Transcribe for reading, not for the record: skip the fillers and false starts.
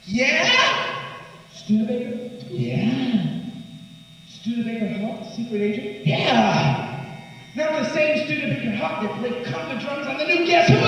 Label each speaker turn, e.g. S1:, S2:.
S1: Yeah? Studebaker? Yeah. Studebaker Hawk, secret agent? Yeah. Now the same Studebaker Hawk that played conga drums on the new Guess Who